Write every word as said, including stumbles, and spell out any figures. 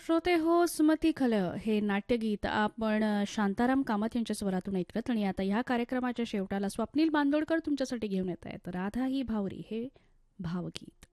श्रोते हो, सुमती खल हे नाट्यगीत आपण अ, शांताराम कामत यांच्या स्वरातून ऐकलं आणि आता ह्या कार्यक्रमाच्या शेवटाला स्वप्नील बांदोडकर तुमच्यासाठी घेऊन येत आहेत राधा ही भावरी हे भावगीत.